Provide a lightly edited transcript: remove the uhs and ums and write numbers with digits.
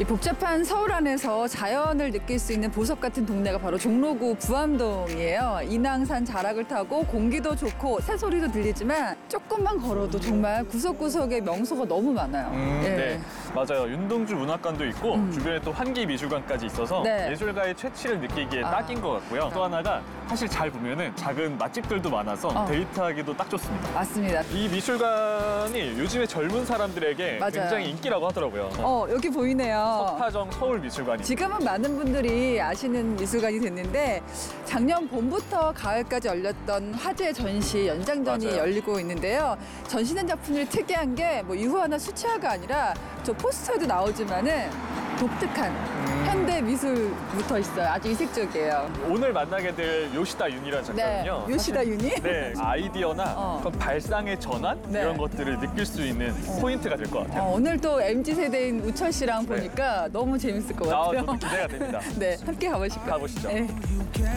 이 복잡한 서울 안에서 자연을 느낄 수 있는 보석 같은 동네가 바로 종로구 부암동이에요. 인왕산 자락을 타고 공기도 좋고 새소리도 들리지만 조금만 걸어도 정말 구석구석에 명소가 너무 많아요. 예. 네, 맞아요. 윤동주 문학관도 있고 주변에 또 환기미술관까지 있어서 네. 예술가의 채취를 느끼기에 딱인 것 같고요. 또 하나가 사실 잘 보면은 작은 맛집들도 많아서 데이트하기도 딱 좋습니다. 맞습니다. 이 미술관이 요즘에 젊은 사람들에게 맞아요. 굉장히 인기라고 하더라고요. 여기 보이네요. 석파정 서울미술관이. 지금은 많은 분들이 아시는 미술관이 됐는데 작년 봄부터 가을까지 열렸던 화제 전시 연장전이 맞아요. 열리고 있는데요. 전시된 작품들이 특이한 게 뭐 유화나 수채화가 아니라 저 포스터에도 나오지만은 독특한 현대 미술 붙어 있어요. 아주 이색적이에요. 오늘 만나게 될 요시다 윤이라는 작가는요. 네, 요시다 윤이? 네, 아이디어나 그런 발상의 전환 네. 이런 것들을 느낄 수 있는 포인트가 될 것 같아요. 오늘 또 MZ 세대인 우철 씨랑 보니까 너무 재밌을 것 같아요. 저도 기대가 됩니다. 네, 함께 가보실까요? 가보시죠. 네.